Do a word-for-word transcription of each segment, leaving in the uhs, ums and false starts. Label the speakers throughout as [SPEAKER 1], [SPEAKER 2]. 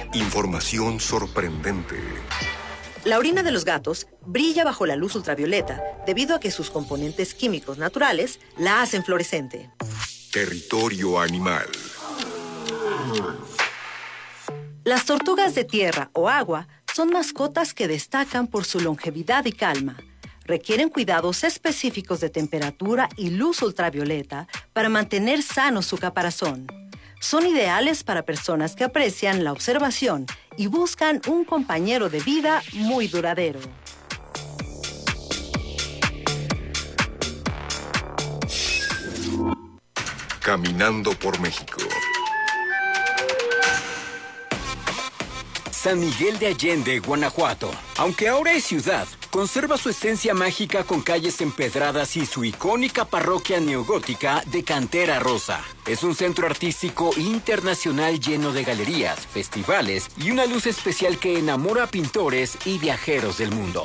[SPEAKER 1] Información sorprendente.
[SPEAKER 2] La orina de los gatos brilla bajo la luz ultravioleta debido a que sus componentes químicos naturales la hacen fluorescente.
[SPEAKER 1] Territorio animal.
[SPEAKER 2] Las tortugas de tierra o agua son mascotas que destacan por su longevidad y calma. Requieren cuidados específicos de temperatura y luz ultravioleta para mantener sano su caparazón. Son ideales para personas que aprecian la observación y buscan un compañero de vida muy duradero.
[SPEAKER 1] Caminando por México.
[SPEAKER 3] San Miguel de Allende, Guanajuato. Aunque ahora es ciudad, conserva su esencia mágica con calles empedradas y su icónica parroquia neogótica de cantera rosa. Es un centro artístico internacional lleno de galerías, festivales y una luz especial que enamora a pintores y viajeros del mundo.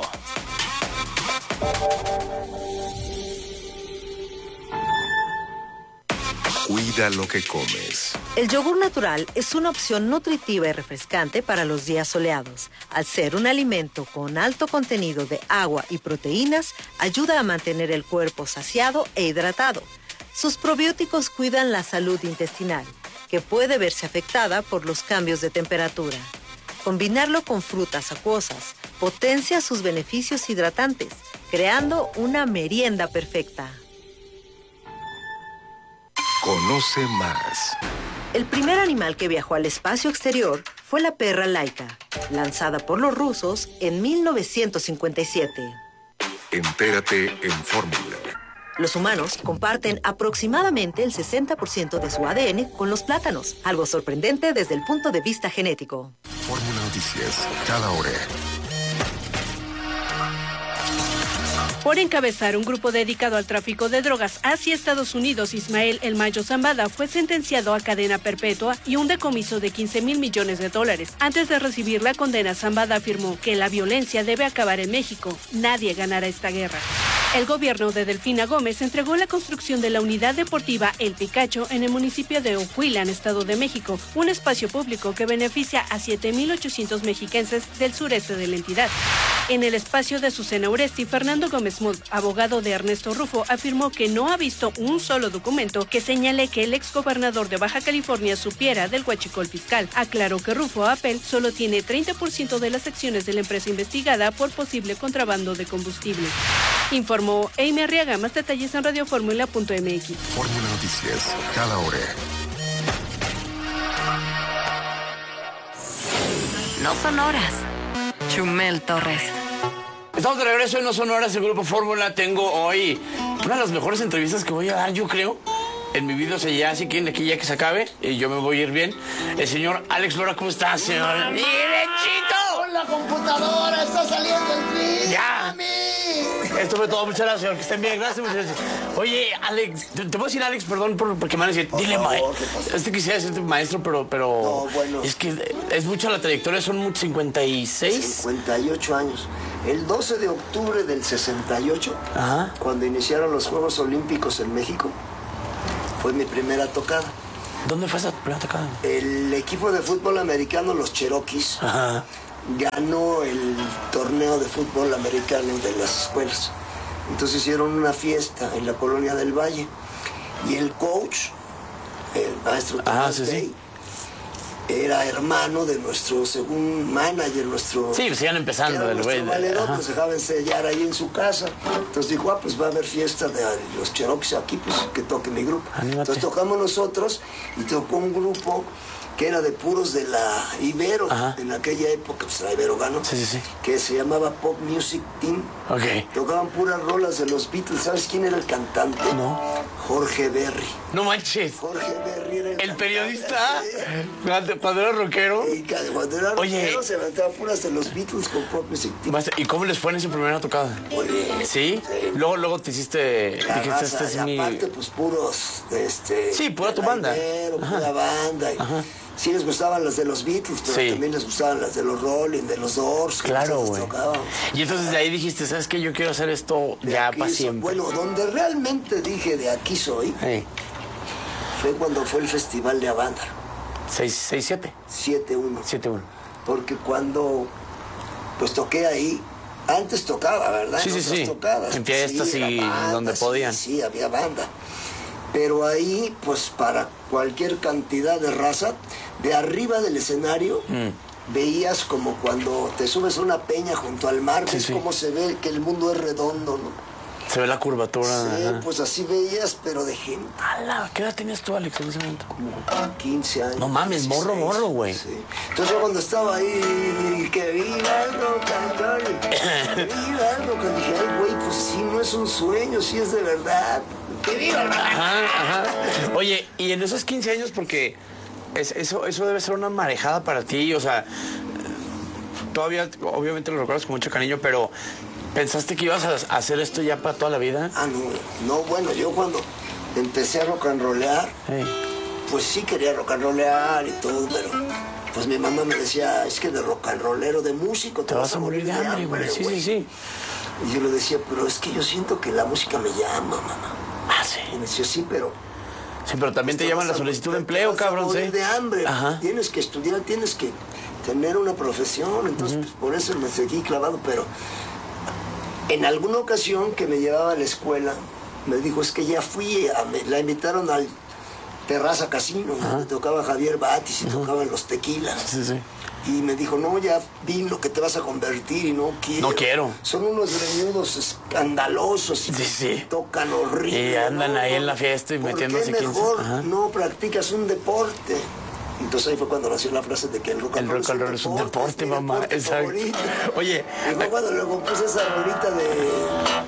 [SPEAKER 1] Cuida lo que comes.
[SPEAKER 2] El yogur natural es una opción nutritiva y refrescante para los días soleados. Al ser un alimento con alto contenido de agua y proteínas, ayuda a mantener el cuerpo saciado e hidratado. Sus probióticos cuidan la salud intestinal, que puede verse afectada por los cambios de temperatura. Combinarlo con frutas acuosas potencia sus beneficios hidratantes, creando una merienda perfecta.
[SPEAKER 1] Conoce más.
[SPEAKER 2] El primer animal que viajó al espacio exterior fue la perra Laika, lanzada por los rusos en mil novecientos cincuenta y siete.
[SPEAKER 1] Entérate en Fórmula.
[SPEAKER 2] Los humanos comparten aproximadamente el sesenta por ciento de su A D N con los plátanos, algo sorprendente desde el punto de vista genético.
[SPEAKER 1] Fórmula Noticias, cada hora.
[SPEAKER 4] Por encabezar un grupo dedicado al tráfico de drogas hacia Estados Unidos, Ismael El Mayo Zambada fue sentenciado a cadena perpetua y un decomiso de quince mil millones de dólares. Antes de recibir la condena, Zambada afirmó que la violencia debe acabar en México. Nadie ganará esta guerra. El gobierno de Delfina Gómez entregó la construcción de la unidad deportiva El Picacho en el municipio de Ocuilan, Estado de México, un espacio público que beneficia a siete mil ochocientos mexiquenses del sureste de la entidad. En el espacio de Susana Uresti, Fernando Gómez Mold, abogado de Ernesto Rufo, afirmó que no ha visto un solo documento que señale que el exgobernador de Baja California supiera del huachicol fiscal. Aclaró que Rufo Apel solo tiene treinta por ciento de las acciones de la empresa investigada por posible contrabando de combustible. Informó Amy Arriaga. Más detalles en radioformula punto m x.
[SPEAKER 1] Fórmula Noticias, cada hora.
[SPEAKER 5] No son horas. Chumel Torres.
[SPEAKER 6] Estamos de regreso en No Son Horas, el Grupo Fórmula. Tengo hoy una de las mejores entrevistas que voy a dar, yo creo, en mi vida. O sea, ya si quieren aquí ya que se acabe, y yo me voy a ir bien. El señor Alex Lora, ¿cómo estás, señor? ¡Derechito!
[SPEAKER 7] ¡Con la computadora! ¡Está saliendo el clip!
[SPEAKER 6] ¡Ya!
[SPEAKER 7] ¡Mami!
[SPEAKER 6] Esto fue todo. Muchas gracias, señor. Que estén bien. Gracias, muchas gracias. Oye, Alex, te, te puedo decir, Alex, perdón por, porque me van a decir, dile, maestro. Este quisiera decirte maestro, pero, pero
[SPEAKER 7] no, bueno.
[SPEAKER 6] Es que es mucha la trayectoria. Son cincuenta y seis.
[SPEAKER 7] cincuenta y ocho años. El doce de octubre del sesenta y ocho,
[SPEAKER 6] Ajá.
[SPEAKER 7] cuando iniciaron los Juegos Olímpicos en México, fue mi primera tocada.
[SPEAKER 6] ¿Dónde fue esa primera tocada?
[SPEAKER 7] El equipo de fútbol americano, los Cherokees,
[SPEAKER 6] Ajá.
[SPEAKER 7] ganó el torneo de fútbol americano de las escuelas. Entonces hicieron una fiesta en la Colonia del Valle. Y el coach, el maestro Tomás
[SPEAKER 6] ah, sí,
[SPEAKER 7] Day,
[SPEAKER 6] sí.
[SPEAKER 7] era hermano de nuestro segundo manager, nuestro...
[SPEAKER 6] Sí, pues iban empezando
[SPEAKER 7] el
[SPEAKER 6] güey.
[SPEAKER 7] valedor, pues dejaba ensayar ahí en su casa. Entonces dijo, ah, pues va a haber fiesta de los Cherokees aquí, pues que toque mi grupo.
[SPEAKER 6] Anímate.
[SPEAKER 7] Entonces tocamos nosotros y tocó un grupo que era de puros de la Ibero.
[SPEAKER 6] Ajá.
[SPEAKER 7] En aquella época, pues la Ibero ganó.
[SPEAKER 6] Sí, sí, sí.
[SPEAKER 7] Que se llamaba Pop Music Team.
[SPEAKER 6] Ok.
[SPEAKER 7] Tocaban puras rolas de los Beatles. ¿Sabes quién era el cantante?
[SPEAKER 6] No.
[SPEAKER 7] Jorge Berry.
[SPEAKER 6] No manches.
[SPEAKER 7] Jorge Berry era el,
[SPEAKER 6] ¿El
[SPEAKER 7] cantante.
[SPEAKER 6] periodista?
[SPEAKER 7] Sí.
[SPEAKER 6] Cuando era rockero.
[SPEAKER 7] Y cuando era
[SPEAKER 6] Oye.
[SPEAKER 7] rockero se aventaba puras de los Beatles con Pop Music Team.
[SPEAKER 6] ¿Y cómo les fue en esa primera tocada?
[SPEAKER 7] Muy bien.
[SPEAKER 6] ¿Sí?
[SPEAKER 7] Sí.
[SPEAKER 6] Luego, luego te hiciste...
[SPEAKER 7] La
[SPEAKER 6] dijiste,
[SPEAKER 7] raza,
[SPEAKER 6] este es
[SPEAKER 7] y
[SPEAKER 6] mi...
[SPEAKER 7] aparte, pues puros, este...
[SPEAKER 6] Sí, pura tu banda.
[SPEAKER 7] Ibero,
[SPEAKER 6] Ajá.
[SPEAKER 7] pura banda. Y
[SPEAKER 6] Ajá.
[SPEAKER 7] sí les gustaban las de los Beatles, pero
[SPEAKER 6] Sí.
[SPEAKER 7] también les gustaban las de los Rolling, de los Doors. que
[SPEAKER 6] Claro,
[SPEAKER 7] nosotros
[SPEAKER 6] güey.
[SPEAKER 7] tocábamos.
[SPEAKER 6] Y entonces de ahí dijiste, ¿sabes qué? Yo quiero hacer esto
[SPEAKER 7] De
[SPEAKER 6] ya
[SPEAKER 7] aquí
[SPEAKER 6] para
[SPEAKER 7] soy.
[SPEAKER 6] siempre.
[SPEAKER 7] Bueno, donde realmente dije de aquí soy,
[SPEAKER 6] Hey.
[SPEAKER 7] fue cuando fue el Festival de Avándaro.
[SPEAKER 6] seis siete.
[SPEAKER 7] siete uno.
[SPEAKER 6] siete uno.
[SPEAKER 7] Porque cuando pues toqué ahí, antes tocaba, ¿verdad?
[SPEAKER 6] Sí,
[SPEAKER 7] en
[SPEAKER 6] sí,
[SPEAKER 7] otras
[SPEAKER 6] sí.
[SPEAKER 7] tocadas.
[SPEAKER 6] En fiestas
[SPEAKER 7] Sí,
[SPEAKER 6] y
[SPEAKER 7] era banda,
[SPEAKER 6] donde
[SPEAKER 7] sí,
[SPEAKER 6] podían.
[SPEAKER 7] Sí, había banda. Pero ahí, pues para cualquier cantidad de raza, de arriba del escenario, mm. veías como cuando te subes a una peña junto al mar,
[SPEAKER 6] sí,
[SPEAKER 7] ves
[SPEAKER 6] sí.
[SPEAKER 7] cómo se ve que el mundo es redondo, ¿no?
[SPEAKER 6] Se ve la curvatura.
[SPEAKER 7] Sí,
[SPEAKER 6] ajá.
[SPEAKER 7] pues así veías, pero de gente.
[SPEAKER 6] ¡Hala! ¿Qué edad tenías tú, Alex, en ese momento?
[SPEAKER 7] Como quince años.
[SPEAKER 6] No mames, morro,
[SPEAKER 7] dieciséis,
[SPEAKER 6] morro, güey.
[SPEAKER 7] Sí. Entonces yo cuando estaba ahí, que viva el rock and roll, que viva el rock and roll, dije, ay, güey, pues sí, no es un sueño, sí es de verdad. ¡Que viva el rock!
[SPEAKER 6] Ajá, ajá. Oye, y en esos quince años, porque es, eso, eso debe ser una marejada para ti, o sea, todavía, obviamente lo recuerdas con mucho cariño, pero ¿pensaste que ibas a hacer esto ya para toda la vida?
[SPEAKER 7] Ah, no, no, bueno, yo cuando empecé a rock and rollear,
[SPEAKER 6] Hey.
[SPEAKER 7] pues sí quería rock and rollear y todo, pero pues mi mamá me decía, es que de rock and rollero, de músico, te,
[SPEAKER 6] Te vas a morir de hambre, güey. Sí, sí, sí.
[SPEAKER 7] Y yo le decía, pero es que yo siento que la música me llama, mamá.
[SPEAKER 6] Ah, sí.
[SPEAKER 7] Y me decía, sí, pero...
[SPEAKER 6] Sí, pero también te
[SPEAKER 7] vas
[SPEAKER 6] llaman la
[SPEAKER 7] a-
[SPEAKER 6] solicitud de
[SPEAKER 7] te
[SPEAKER 6] empleo,
[SPEAKER 7] vas a
[SPEAKER 6] cabrón,
[SPEAKER 7] morir
[SPEAKER 6] sí.
[SPEAKER 7] de hambre,
[SPEAKER 6] Ajá.
[SPEAKER 7] tienes que estudiar, tienes que tener una profesión, entonces pues, por eso me seguí clavado, pero en alguna ocasión que me llevaba a la escuela, me dijo, es que ya fui, a, me, la invitaron al Terraza Casino, donde tocaba Javier Batis y tocaban los Tequilas.
[SPEAKER 6] Sí, sí.
[SPEAKER 7] Y me dijo, no, ya vi lo que te vas a convertir y no quiero.
[SPEAKER 6] No quiero.
[SPEAKER 7] Son unos greñudos escandalosos y
[SPEAKER 6] Sí, sí.
[SPEAKER 7] tocan horrible.
[SPEAKER 6] Y andan
[SPEAKER 7] ¿no?
[SPEAKER 6] ahí en la fiesta y
[SPEAKER 7] ¿Por
[SPEAKER 6] metiéndose
[SPEAKER 7] qué
[SPEAKER 6] quince?
[SPEAKER 7] mejor
[SPEAKER 6] Ajá.
[SPEAKER 7] no practicas un deporte? Entonces ahí fue cuando nació la frase de que el rock
[SPEAKER 6] El rock and roll es un deporte,
[SPEAKER 7] mi
[SPEAKER 6] mamá.
[SPEAKER 7] deporte
[SPEAKER 6] Exacto.
[SPEAKER 7] favorito.
[SPEAKER 6] Oye,
[SPEAKER 7] Y fue cuando le compuse esa rolita de